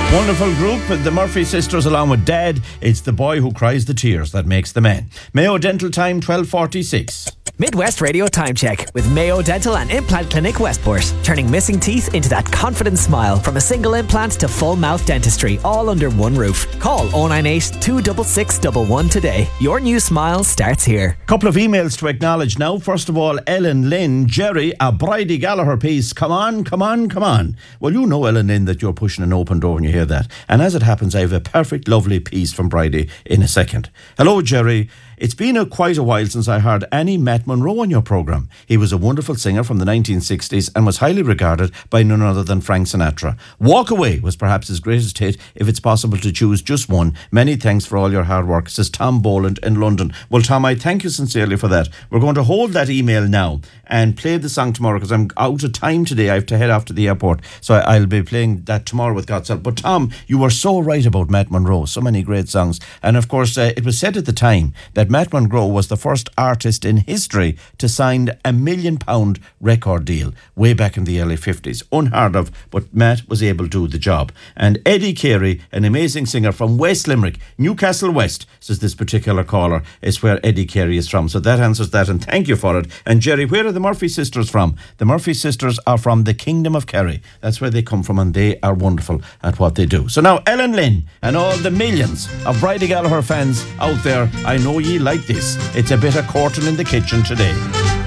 Wonderful group, the Murphy sisters along with Dad. It's the boy who cries the tears that makes the man. Mayo Dental Time, 12:46. Midwest Radio Time Check with Mayo Dental and Implant Clinic Westport. Turning missing teeth into that confident smile. From a single implant to full mouth dentistry, all under one roof. Call 098 266 111 today. Your new smile starts here. Couple of emails to acknowledge now. First of all, Ellen Lynn, Jerry, a Bridie Gallagher piece. Come on, come on, come on. Well, you know, Ellen Lynn, that you're pushing an open door when you hear that. And as it happens, I have a perfect, lovely piece from Bridie in a second. Hello, Jerry. It's been quite a while since I heard any Matt Monroe on your programme. He was a wonderful singer from the 1960s and was highly regarded by none other than Frank Sinatra. Walk Away was perhaps his greatest hit, if it's possible to choose just one. Many thanks for all your hard work, says Tom Boland in London. Well, Tom, I thank you sincerely for that. We're going to hold that email now and play the song tomorrow because I'm out of time today. I have to head off to the airport. So I'll be playing that tomorrow with God's help. But Tom, you were so right about Matt Monroe. So many great songs. And of course, it was said at the time that Matt Monroe was the first artist in history to sign £1 million record deal way back in the early 50s. Unheard of, but Matt was able to do the job. And Eddie Carey, an amazing singer from West Limerick, Newcastle West, says this particular caller, is where Eddie Carey is from. So that answers that, and thank you for it. And Jerry, where are the Murphy sisters from? The Murphy sisters are from the Kingdom of Kerry. That's where they come from, and they are wonderful at what they do. So now, Ellen Lynn and all the millions of Bridie Gallagher fans out there, I know ye like this. It's a bit of courting in the kitchen today.